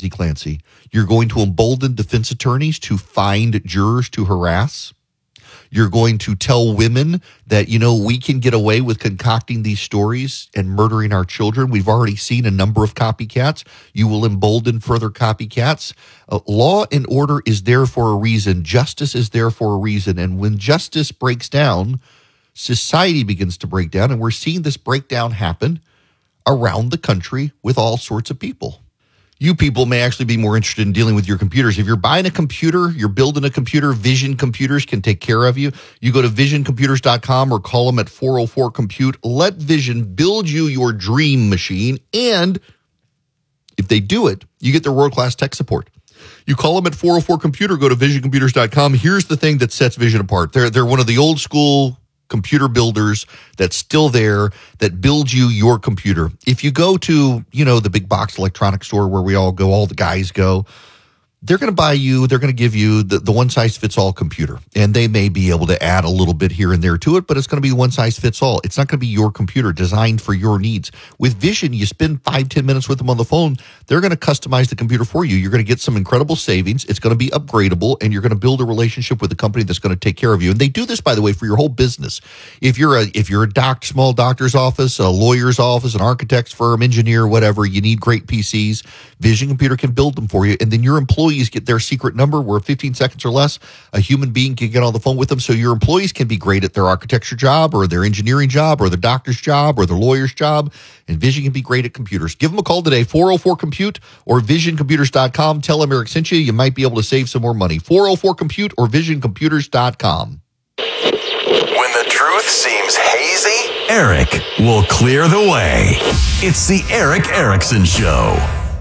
Timothy Clancy. You're going to embolden defense attorneys to find jurors to harass. You're going to tell women that, we can get away with concocting these stories and murdering our children. We've already seen a number of copycats. You will embolden further copycats. Law and order is there for a reason. Justice is there for a reason. And when justice breaks down, society begins to break down. And we're seeing this breakdown happen around the country with all sorts of people. You people may actually be more interested in dealing with your computers. If you're buying a computer, you're building a computer, Vision Computers can take care of you. You go to visioncomputers.com or call them at 404-COMPUTE. Let Vision build you your dream machine. And if they do it, you get their world-class tech support. You call them at 404-COMPUTE, go to visioncomputers.com. Here's the thing that sets Vision apart. They're one of the old school computer builders that's still there, that builds you your computer. If you go to, the big box electronics store where we all go, all the guys go, they're going to give you the one-size-fits-all computer. And they may be able to add a little bit here and there to it, but it's going to be one-size-fits-all. It's not going to be your computer designed for your needs. With Vision, you spend 5-10 minutes with them on the phone. They're going to customize the computer for you. You're going to get some incredible savings. It's going to be upgradable, and you're going to build a relationship with a company that's going to take care of you. And they do this, by the way, for your whole business. If you're a small doctor's office, a lawyer's office, an architect's firm, engineer, whatever, you need great PCs, Vision Computer can build them for you. And then your employees get their secret number where 15 seconds or less, a human being can get on the phone with them. So your employees can be great at their architecture job or their engineering job or their doctor's job or their lawyer's job. And Vision can be great at computers. Give them a call today, 404-COMPUTE or visioncomputers.com. Tell them Eric sent you. You might be able to save some more money. 404-COMPUTE or visioncomputers.com. When the truth seems hazy, Eric will clear the way. It's the Eric Erickson Show.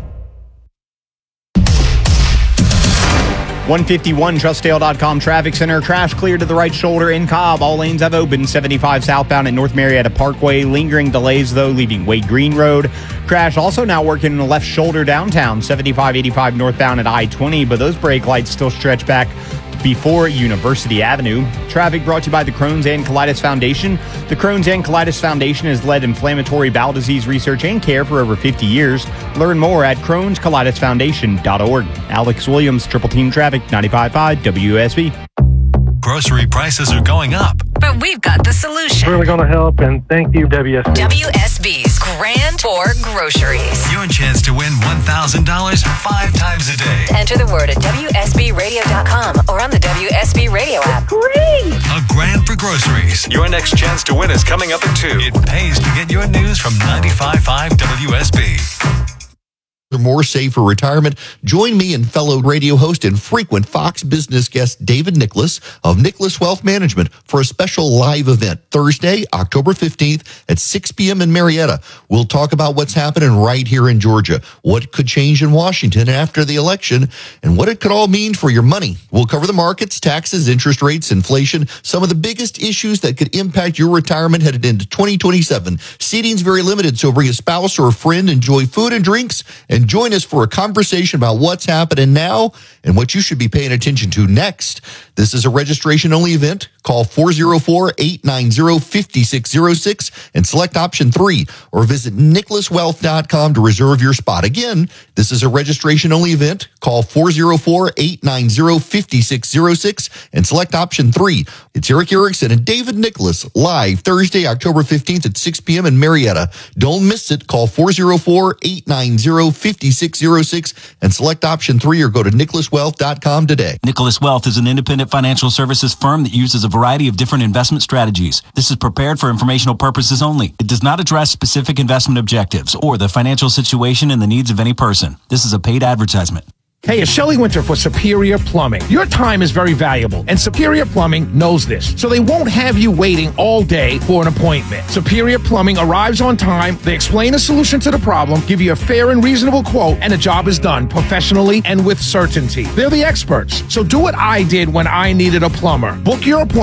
151 Trustdale.com traffic center. Crash clear to the right shoulder in Cobb. All lanes have opened. 75 southbound at North Marietta Parkway. Lingering delays, though, leaving Wade Green Road. Crash also now working in the left shoulder downtown. 75-85 northbound at I-20, but those brake lights still stretch back before University Avenue. Traffic brought to you by the Crohn's and Colitis Foundation. The Crohn's and Colitis Foundation has led inflammatory bowel disease research and care for over 50 years. Learn more at crohnscolitisfoundation.org. Alex Williams, Triple Team Traffic, 95.5 WSB. Grocery prices are going up. But we've got the solution. Really going to help, and thank you, WSB. WSB's Grand Tour Groceries. Your chance to win $1,000 5 times a day. Enter the word at WSBradio.com or on the WSB Radio app. Great! A grand for groceries. your next chance to win is coming up at 2. It pays to get your news from 95.5 WSB. More safe for retirement. Join me and fellow radio host and frequent Fox Business guest David Nicholas of Nicholas Wealth Management for a special live event Thursday, October 15th at 6 p.m. in Marietta. We'll talk about what's happening right here in Georgia, what could change in Washington after the election, and what it could all mean for your money. We'll cover the markets, taxes, interest rates, inflation, some of the biggest issues that could impact your retirement headed into 2027. Seating's very limited, so bring a spouse or a friend, enjoy food and drinks, and join us for a conversation about what's happening now and what you should be paying attention to next. This is a registration-only event. Call 404-890-5606 and select option 3 or visit nicholaswealth.com to reserve your spot. Again, this is a registration-only event. Call 404-890-5606 and select option 3. It's Eric Erickson and David Nicholas live Thursday, October 15th at 6 p.m. in Marietta. Don't miss it. Call 404-890-5606 and select option 3 or go to nicholaswealth.com today. Nicholas Wealth is an independent financial services firm that uses a variety of different investment strategies. This is prepared for informational purposes only. It does not address specific investment objectives or the financial situation and the needs of any person. This is a paid advertisement. Hey, it's Shelley Winter for Superior Plumbing. Your time is very valuable, and Superior Plumbing knows this, so they won't have you waiting all day for an appointment. Superior Plumbing arrives on time, they explain a solution to the problem, give you a fair and reasonable quote, and the job is done professionally and with certainty. They're the experts, so do what I did when I needed a plumber. Book your appointment